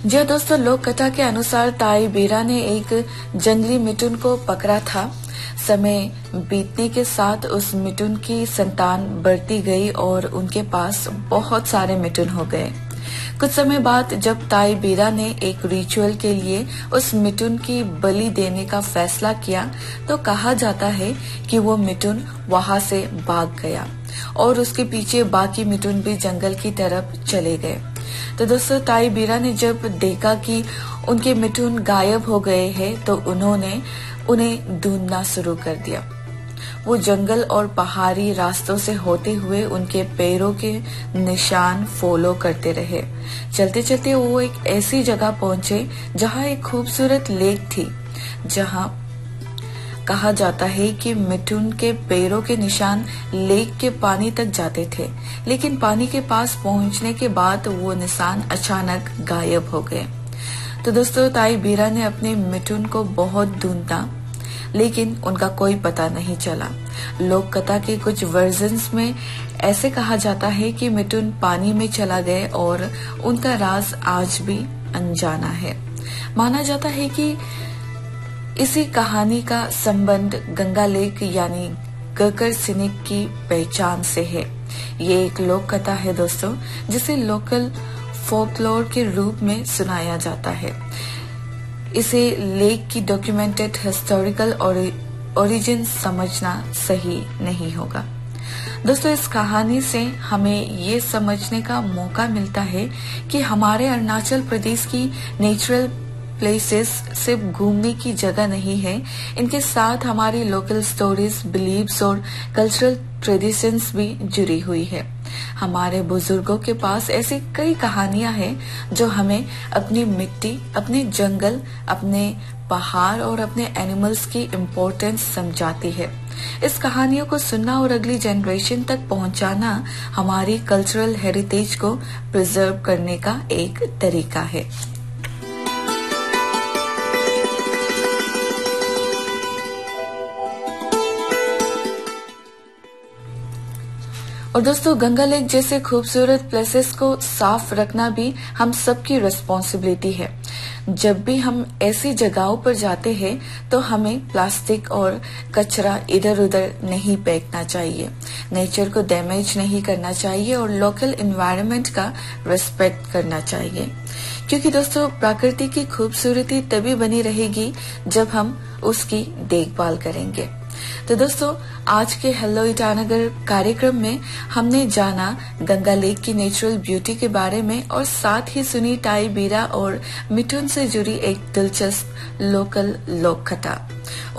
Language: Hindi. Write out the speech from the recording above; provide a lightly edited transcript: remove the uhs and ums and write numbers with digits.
जी हाँ दोस्तों, लोक कथा के अनुसार ताई बीरा ने एक जंगली मिटुन को पकड़ा था। समय बीतने के साथ उस मिटुन की संतान बढ़ती गई और उनके पास बहुत सारे मिटुन हो गए। कुछ समय बाद जब ताई बीरा ने एक रिचुअल के लिए उस मिटुन की बलि देने का फैसला किया, तो कहा जाता है कि वो मिटुन वहां से भाग गया और उसके पीछे बाकी मिटुन भी जंगल की तरफ चले गए। तो दोस्तों, ताई बीरा ने जब देखा कि उनके मिटुन गायब हो गए हैं, तो उन्होंने उन्हें ढूंढना शुरू कर दिया। वो जंगल और पहाड़ी रास्तों से होते हुए उनके पैरों के निशान फॉलो करते रहे। चलते चलते वो एक ऐसी जगह पहुंचे जहां एक खूबसूरत लेक थी, जहां कहा जाता है कि मिटुन के पैरों के निशान लेक के पानी तक जाते थे, लेकिन पानी के पास पहुंचने के बाद वो निशान अचानक गायब हो गए। तो दोस्तों, ताई बीरा ने अपने मिटुन को बहुत ढूंढा, लेकिन उनका कोई पता नहीं चला। लोक कथा के कुछ वर्जन्स में ऐसे कहा जाता है कि मिटुन पानी में चला गए और उनका राज आज भी अनजाना है। माना जाता है कि इसी कहानी का संबंध गंगा लेक यानी गकर सिनिक की पहचान से है। ये एक लोक कथा है दोस्तों, जिसे लोकल फोकलोर के रूप में सुनाया जाता है। इसे लेक की डॉक्यूमेंटेड हिस्टोरिकल ओरिजिन समझना सही नहीं होगा। दोस्तों, इस कहानी से हमें ये समझने का मौका मिलता है कि हमारे अरुणाचल प्रदेश की नेचुरल प्लेसेस सिर्फ घूमने की जगह नहीं है, इनके साथ हमारी लोकल स्टोरीज, बिलीव्स और कल्चरल ट्रेडिशंस भी जुड़ी हुई है। हमारे बुजुर्गों के पास ऐसी कई कहानियां हैं जो हमें अपनी मिट्टी, अपने जंगल, अपने पहाड़ और अपने एनिमल्स की इम्पोर्टेंस समझाती है। इस कहानियों को सुनना और अगली जनरेशन तक पहुंचाना हमारी कल्चरल हेरिटेज को प्रिजर्व करने का एक तरीका है। और दोस्तों, गंगा लेक जैसे खूबसूरत प्लेसेस को साफ रखना भी हम सबकी रिस्पॉन्सिबिलिटी है। जब भी हम ऐसी जगहों पर जाते हैं, तो हमें प्लास्टिक और कचरा इधर उधर नहीं फेंकना चाहिए, नेचर को डैमेज नहीं करना चाहिए और लोकल एनवायरनमेंट का रिस्पेक्ट करना चाहिए। क्योंकि दोस्तों, प्रकृति की खूबसूरती तभी बनी रहेगी जब हम उसकी देखभाल करेंगे। तो दोस्तों, आज के हेलो ईटानगर कार्यक्रम में हमने जाना गंगा लेक की नेचुरल ब्यूटी के बारे में और साथ ही सुनी ताई बीरा और मिटुन से जुड़ी एक दिलचस्प लोकल लोक कथा।